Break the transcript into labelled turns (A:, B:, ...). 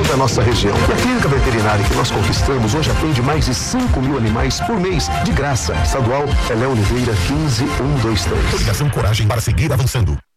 A: da nossa região. E a clínica veterinária que nós conquistamos hoje atende mais de 5.000 animais por mês, de graça. Estadual Pelé Oliveira 15123.
B: Coligação Coragem para seguir avançando.